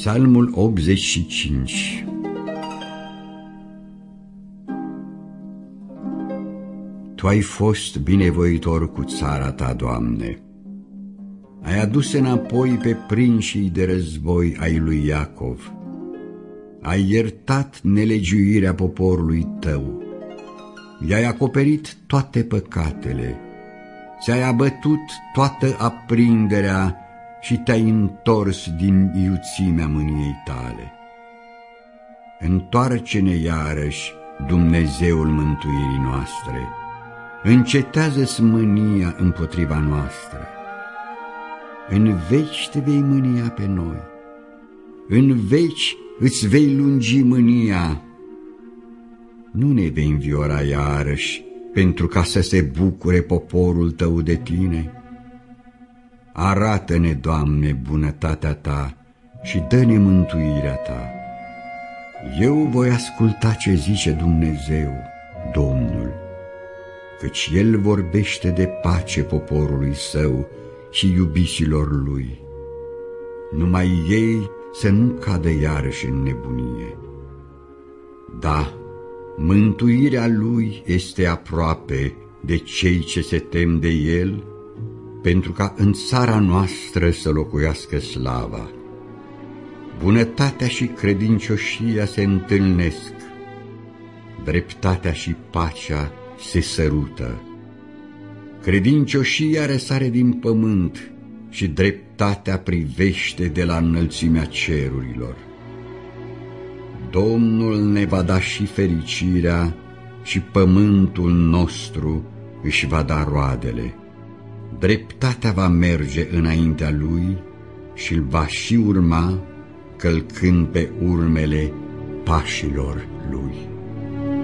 Psalmul 85. Tu ai fost binevoitor cu țara ta, Doamne. Ai adus înapoi pe prinșii de război ai lui Iacov. Ai iertat nelegiuirea poporului tău. I-ai acoperit toate păcatele. Ți-ai abătut toată aprinderea și te-ai întors din iuțimea mâniei tale. Întoarce-ne iarăși, Dumnezeul mântuirii noastre. Încetează-ți mânia împotriva noastră. În veci te vei mânia pe noi. În veci îți vei lungi mânia. Nu ne vei înviora iarăși, pentru ca să se bucure poporul tău de tine. Arată-ne, Doamne, bunătatea ta și dă-ne mântuirea ta. Eu voi asculta ce zice Dumnezeu, Domnul, căci El vorbește de pace poporului său și iubiților lui. Numai ei să nu cadă iarăși în nebunie. Da, mântuirea lui este aproape de cei ce se tem de El, pentru ca în țara noastră să locuiască slava. Bunătatea și credincioșia se întâlnesc, dreptatea și pacea se sărută. Credincioșia răsare din pământ și dreptatea privește de la înălțimea cerurilor. Domnul ne va da și fericirea și pământul nostru își va da roadele. Dreptatea va merge înaintea lui și îl va și urma, călcând pe urmele pașilor lui.